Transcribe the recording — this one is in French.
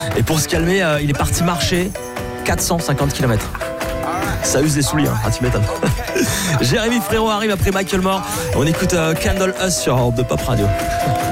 Et pour se calmer, il est parti marcher 450 km. Ça use les souliers, hein. Tu m'étonnes. Jérémy Frérot arrive après Michael Moore. On écoute Candle Us sur Europe de Pop Radio.